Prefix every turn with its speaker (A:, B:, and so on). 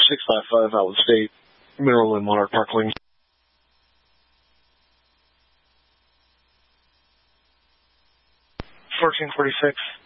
A: 655 Outlet State, Mineral and Monarch Parkling. 1446.